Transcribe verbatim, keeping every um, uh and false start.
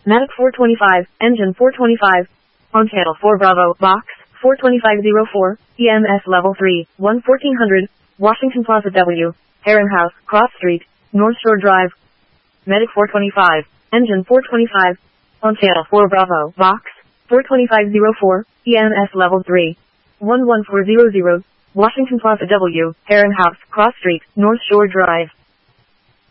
Medic four twenty-five, engine four twenty-five. On channel four Bravo, box, four twenty-five oh four, E M S level three, one fourteen hundred, Washington Plaza W, Heron House, Cross Street, North Shore Drive. Medic four twenty-five, engine four twenty-five. On channel four Bravo, box, four twenty-five oh four, E M S level three, one one four hundred, Washington Plaza W, Heron House, Cross Street, North Shore Drive.